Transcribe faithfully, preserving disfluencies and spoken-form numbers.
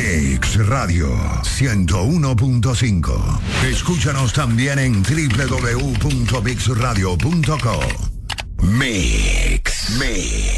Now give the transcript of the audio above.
Mix Radio ciento uno punto cinco. Escúchanos también en doble u doble u doble u punto mix radio punto co. Mix, Mix.